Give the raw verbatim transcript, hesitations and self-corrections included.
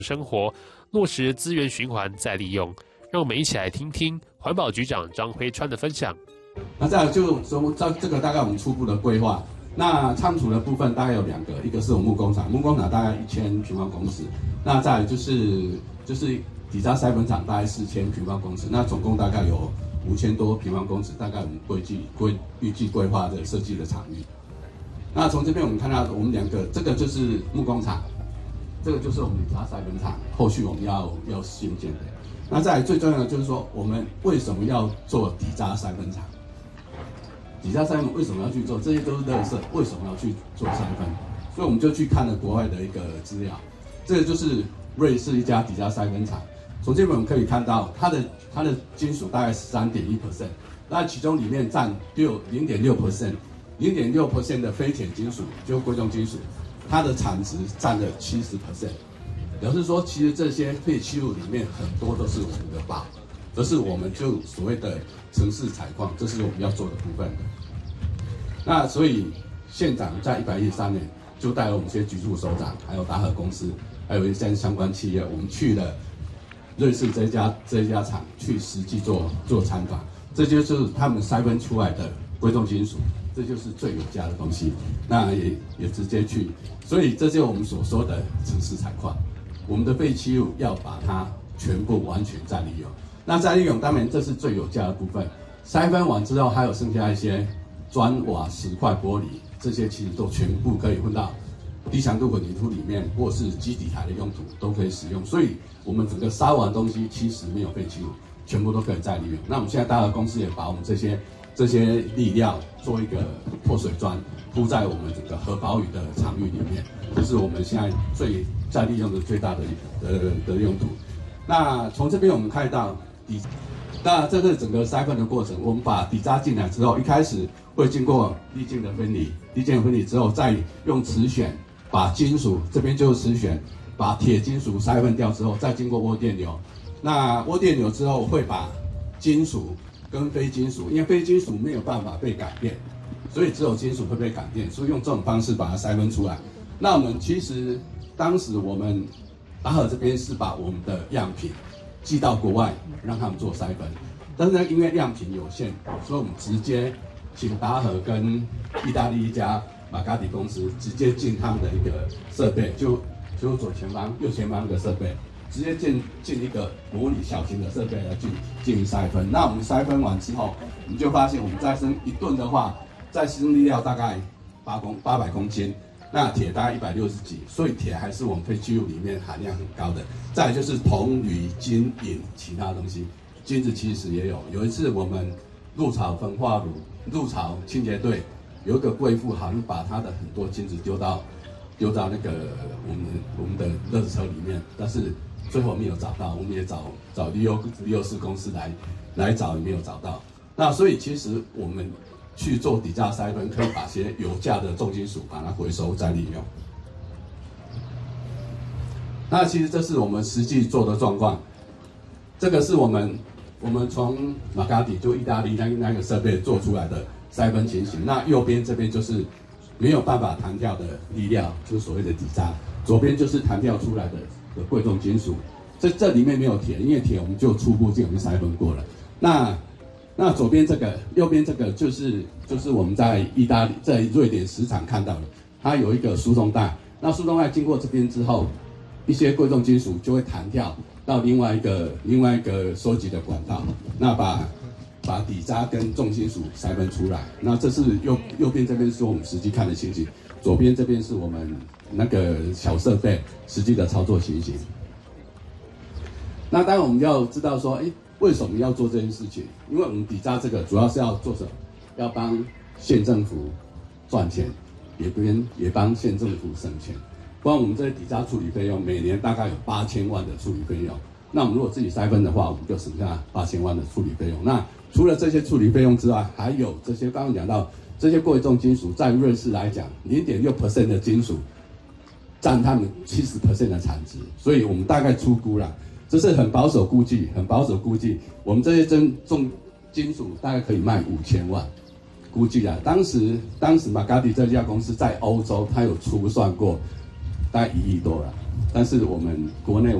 生活，落实资源循环再利用。让我们一起来听听环保局长张辉川的分享。 那再来就说这这个大概我们初步的规划。那仓储的部分大概有两个，一个是我们木工厂，木工厂大概一千平方公尺。那再来就是就是底渣筛粉厂大概四千平方公尺。那总共大概有五千多平方公尺，大概我们规计规预计规划的设计的场域。那从这边我们看到我们两个，这个就是木工厂，这个就是我们底渣筛粉厂，后续我们要要新建的。那再来最重要的就是说，我们为什么要做底渣筛粉厂？底渣筛粉为什么要去做？这些都是垃圾，为什么要去做筛分？所以我们就去看了国外的一个资料，这个就是瑞士一家底渣筛分厂。从这边我们可以看到，它的它的金属大概十三点一 percent， 那其中里面占六零点六 percent， 零点六 percent 的非铁金属，就是贵重金属，它的产值占了七十 percent， 表示说，其实这些废弃物里面很多都是我们的宝。这是我们就所谓的城市采矿，这是我们要做的部分的。那所以县长在一百一十三年就带了我们这些局处首长，还有达和公司，还有一些相关企业，我们去了瑞士这家这家厂去实际做做参访，这就是他们筛分出来的贵重金属，这就是最有价的东西。那也也直接去，所以这就是我们所说的城市采矿，我们的废弃物要把它全部完全再利用。那再利用当然这是最有价的部分，筛分完之后还有剩下一些砖瓦石块玻璃，这些其实都全部可以混到低强度混凝土里面，或是基底台的用途都可以使用。所以我们整个烧完东西其实没有废弃物，全部都可以再利用。那我们现在大和公司也把我们这些这些粒料做一个破水砖铺在我们整个核保雨的场域里面，这是我们现在最再利用的最大的的的用途。那从这边我们看到底，那这是整个筛分的过程。我们把底渣进来之后，一开始会经过粒径的分离，粒径的分离之后，再用磁悬把金属这边就是磁悬，把铁金属筛分掉之后，再经过涡电流。那涡电流之后会把金属跟非金属，因为非金属没有办法被改变，所以只有金属会被改变，所以用这种方式把它筛分出来。那我们其实当时我们达和这边是把我们的样品寄到国外，让他们做筛分，但是呢，因为样品有限，所以我们直接请达和跟意大利一家马嘎迪公司直接进他们的一个设备，就就左前方、右前方那个设备，直接进进一个模拟小型的设备来进进行筛分。那我们筛分完之后，我们就发现我们再生一吨的话，再生粒料大概八公八百公斤。那铁大概一百六十几，所以铁还是我们废弃物里面含量很高的。再来就是铜、铝、金、银，其他东西，金子其实也有。有一次我们入草焚化炉、入草清洁队有一个贵妇，好像把她的很多金子丢到丢到那个我们我们的垃圾车里面，但是最后没有找到，我们也找找利优利优士公司来来找，也没有找到。那所以其实我们去做底渣筛分，可以把些有价的重金属把它回收再利用。那其实这是我们实际做的状况。这个是我们我们从马嘎迪就意大利那那个设备做出来的筛分情形。那右边这边就是没有办法弹跳的粒料，就是所谓的底渣；左边就是弹跳出来的的贵重金属。这这里面没有铁，因为铁我们就初步就已经筛分过了。那那左边这个，右边这个就是就是我们在意大利在瑞典石厂看到的，它有一个输送带。那输送带经过这边之后，一些贵重金属就会弹跳到另外一个另外一个收集的管道，那把把底渣跟重金属筛分出来。那这是右右边这边是我们实际看的情形，左边这边是我们那个小设备实际的操作情形。那当然我们要知道说，哎，为什么要做这件事情？因为我们底渣这个主要是要做什么？要帮县政府赚钱，也边也帮县政府省钱。光我们这些底渣处理费用，每年大概有八千万的处理费用。那我们如果自己筛分的话，我们就省下八千万的处理费用。那除了这些处理费用之外，还有这些刚刚讲到这些贵重金属，在瑞士来讲，零点六 percent 的金属占他们七十 percent 的产值，所以我们大概粗估了。这是很保守估计，很保守估计，我们这些真重金属大概可以卖五千万，估计啊，当时当时马嘎迪这家公司在欧洲，它有估算过，大概一亿多了， 但是我们国内。